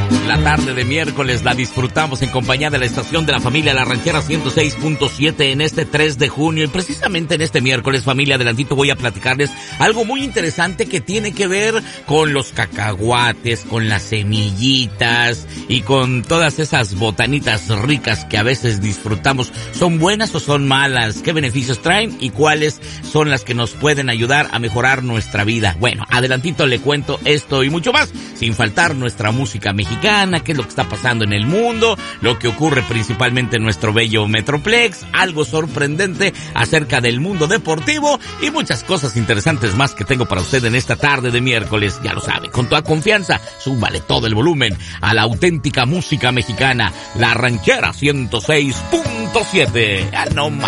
La tarde de miércoles la disfrutamos en compañía de la estación de la familia La Ranchera 106.7 en este 3 de junio. Y precisamente en este miércoles, familia, adelantito voy a platicarles algo muy interesante que tiene que ver con los cacahuates, con las semillitas y con todas esas botanitas ricas que a veces disfrutamos. ¿Son buenas o son malas? ¿Qué beneficios traen y cuáles son las que nos pueden ayudar a mejorar nuestra vida? Bueno, adelantito le cuento esto y mucho más, sin faltar nuestra música mexicana, qué es lo que está pasando en el mundo, lo que ocurre principalmente en nuestro bello Metroplex, algo sorprendente acerca del mundo deportivo y muchas cosas interesantes más que tengo para usted en esta tarde de miércoles. Ya lo sabe, con toda confianza, súbale todo el volumen a la auténtica música mexicana, La Ranchera 106.7. No más.